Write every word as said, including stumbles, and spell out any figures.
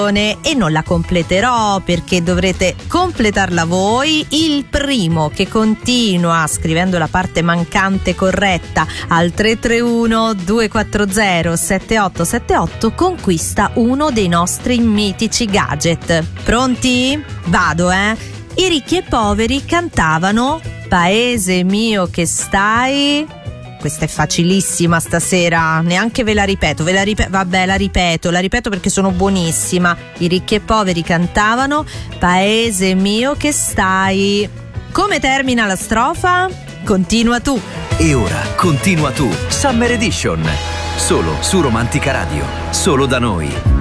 e non la completerò perché dovrete completarla voi. Il primo che continua scrivendo la parte mancante corretta al tre tre uno due quattro zero sette otto sette otto conquista uno dei nostri mitici gadget. Pronti? Vado, eh! I ricchi e poveri cantavano "Paese mio che stai". Questa è facilissima stasera, neanche ve la ripeto, ve la ripeto, vabbè la ripeto, la ripeto perché sono buonissima. I ricchi e poveri cantavano "Paese mio che stai". Come termina la strofa? Continua tu. E ora continua tu, Summer Edition, solo su Romantica Radio, solo da noi.